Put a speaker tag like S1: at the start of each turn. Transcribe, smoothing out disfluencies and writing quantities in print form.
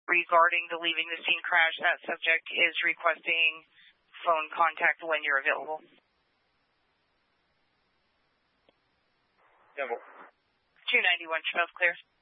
S1: regarding the leaving the scene crash. That subject is requesting phone contact when you're available.
S2: Denver.
S1: 291, smoke clear.